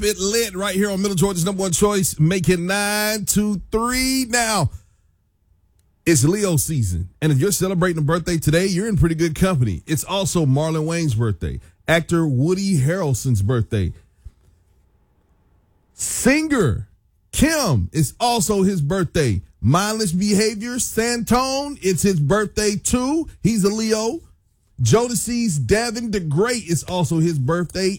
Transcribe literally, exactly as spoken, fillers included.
it lit right here on Middle Georgia's number one choice. Make it nine two three now. It's Leo season, and if you're celebrating a birthday today, you're in pretty good company. It's also Marlon Wayne's birthday, actor Woody Harrelson's birthday. Singer Kim, it's also his birthday. Mindless Behavior, Santone, it's his birthday too. He's a Leo. Jodeci's Davin the Great is also his birthday.